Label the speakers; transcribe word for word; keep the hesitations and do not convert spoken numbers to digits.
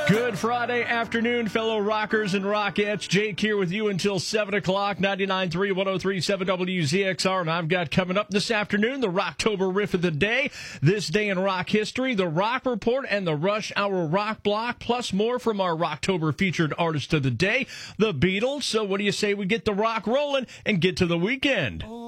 Speaker 1: Good Friday afternoon, fellow rockers and rockettes. Jake here with you until seven o'clock, ninety-nine point three, one oh three point seven W Z X R. And I've got coming up this afternoon the Rocktober riff of the day, this day in rock history, the Rock Report, and the Rush Hour Rock Block, plus more from our Rocktober featured artist of the day, the Beatles. So what do you say we get the rock rolling and get to the weekend?